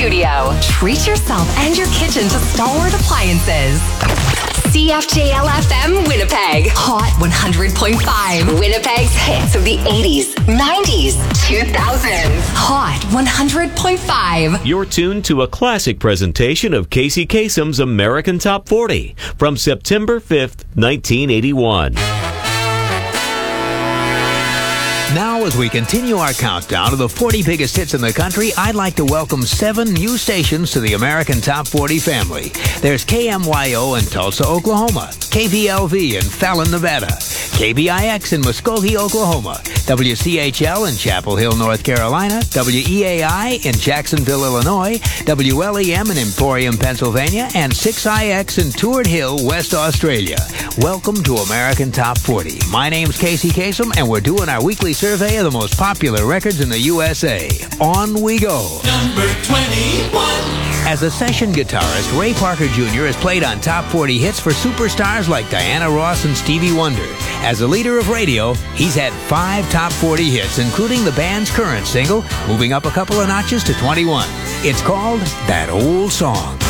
studio. Treat yourself and your kitchen to stalwart appliances. CFJL-FM Winnipeg. Hot 100.5. Winnipeg's hits of the 80s, 90s, 2000s. Hot 100.5. You're tuned to a classic presentation of Casey Kasem's American Top 40 from September 5th, 1981. Now, as we continue our countdown of the 40 biggest hits in the country, I'd like to welcome 7 new stations to the American Top 40 family. There's KMYO in Tulsa, Oklahoma, KVLV in Fallon, Nevada, KBIX in Muskogee, Oklahoma, WCHL in Chapel Hill, North Carolina, WEAI in Jacksonville, Illinois, WLEM in Emporium, Pennsylvania, and 6IX in Tuart Hill, West Australia. Welcome to American Top 40. My name's Casey Kasem, and we're doing our weekly survey of the most popular records in the USA. On we go. Number 21. As a session guitarist, Ray Parker Jr. has played on top 40 hits for superstars like Diana Ross and Stevie Wonder. As a leader of radio, he's had 5 top 40 hits, including the band's current single, moving up a couple of notches to 21. It's called That Old Song.